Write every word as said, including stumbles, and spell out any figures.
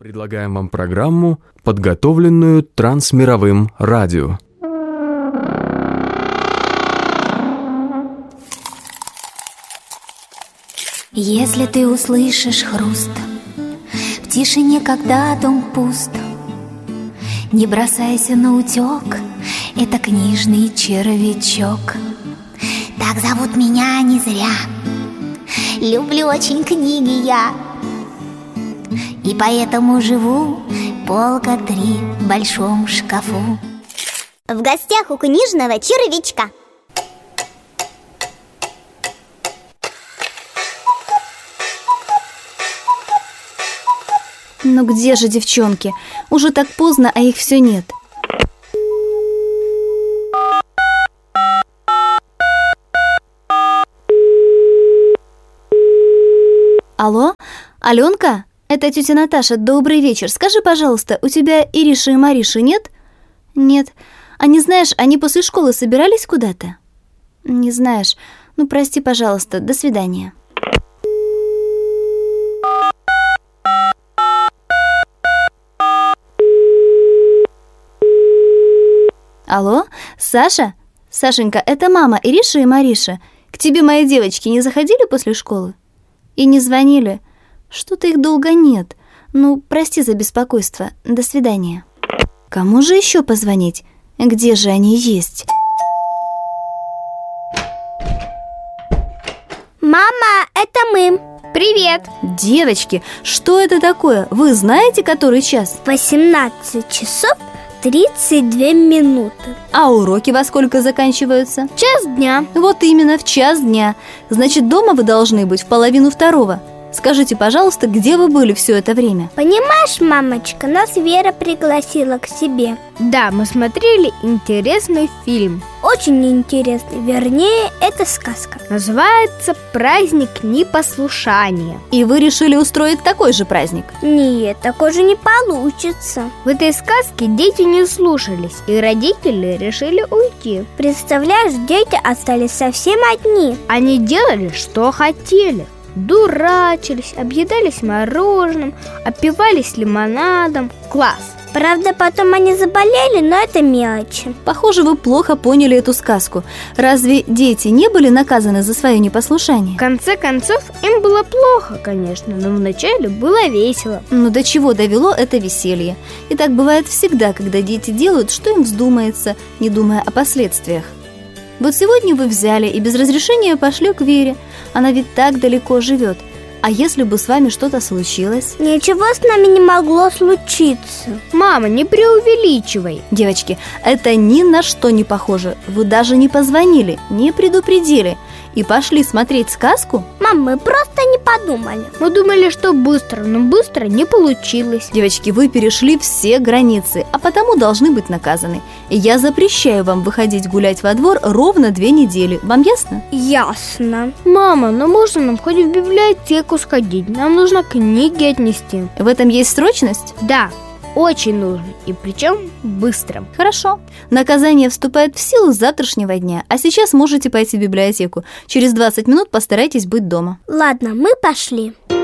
Предлагаем вам программу, подготовленную Трансмировым радио. Если ты услышишь хруст в тишине, когда дом пуст, не бросайся на утек, это книжный червячок. Так зовут меня не зря, люблю очень книги я, и поэтому живу полка три в большом шкафу. В гостях у книжного червячка. Ну где же девчонки? Уже так поздно, а их все нет. Алло? Аленка? Это тетя Наташа, добрый вечер. Скажи, пожалуйста, у тебя Ириши и Мариши нет? Нет. А не знаешь, они после школы собирались куда-то? Не знаешь. Ну, прости, пожалуйста. До свидания. Алло? Саша? Сашенька, это мама Ириша и Мариша. К тебе мои девочки не заходили после школы? И не звонили? Что-то их долго нет. Ну, прости за беспокойство. До свидания. Кому же еще позвонить? Где же они есть? Мама, это мы. Привет. Девочки, что это такое? Вы знаете, который час? восемнадцать часов тридцать две минуты. А уроки во сколько заканчиваются? В час дня. Вот именно, в час дня. Значит, дома вы должны быть в половину второго. Скажите, пожалуйста, где вы были все это время? Понимаешь, мамочка, нас Вера пригласила к себе. Да, мы смотрели интересный фильм. Очень интересный, вернее, это сказка. Называется «Праздник непослушания». И вы решили устроить такой же праздник? Нет, такой же не получится. В этой сказке дети не слушались, и родители решили уйти. Представляешь, дети остались совсем одни. Они делали, что хотели. Дурачились, объедались мороженым, опивались лимонадом. Класс! Правда, потом они заболели, но это мелочи. Похоже, вы плохо поняли эту сказку. Разве дети не были наказаны за свое непослушание? В конце концов, им было плохо, конечно, но вначале было весело. Но до чего довело это веселье? И так бывает всегда, когда дети делают, что им вздумается, не думая о последствиях. Вот сегодня вы взяли и без разрешения пошли к Вере. Она ведь так далеко живет. А если бы с вами что-то случилось? Ничего с нами не могло случиться. Мама, не преувеличивай. Девочки, это ни на что не похоже. Вы даже не позвонили, не предупредили и пошли смотреть сказку? Мам, мы просто не подумали. Мы думали, что быстро, но быстро не получилось. Девочки, вы перешли все границы, а потому должны быть наказаны. И я запрещаю вам выходить гулять во двор ровно две недели. Вам ясно? Ясно. Мама, но можно нам хоть в библиотеку сходить? Нам нужно книги отнести. В этом есть срочность? Да. Очень нужно, и причем быстро. Хорошо. Наказание вступает в силу с завтрашнего дня. А сейчас можете пойти в библиотеку. Через двадцать минут постарайтесь быть дома. Ладно, мы пошли.